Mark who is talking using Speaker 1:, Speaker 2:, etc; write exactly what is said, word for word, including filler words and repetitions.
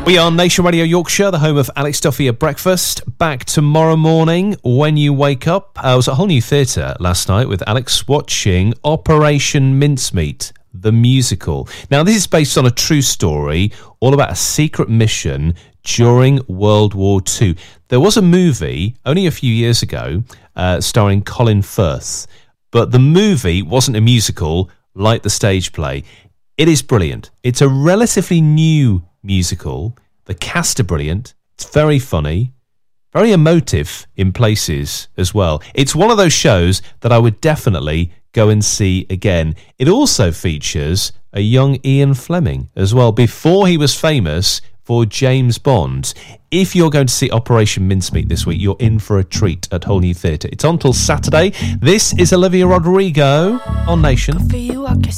Speaker 1: We are Nation Radio Yorkshire, the home of Alex Duffy at breakfast. Back tomorrow morning when you wake up. I was at Whole New Theatre last night with Alex watching Operation Mincemeat, the musical. Now, this is based on a true story, all about a secret mission during World War Two. There was a movie only a few years ago uh, starring Colin Firth, but the movie wasn't a musical like the stage play. It is brilliant. It's a relatively new musical. The cast are brilliant. It's very funny, very emotive in places as well. It's one of those shows that I would definitely go and see again. It also features a young Ian Fleming as well, before he was famous for James Bond. If you're going to see Operation Mincemeat this week, you're in for a treat at Whole New Theatre. It's on till Saturday. This is Olivia Rodrigo on Nation.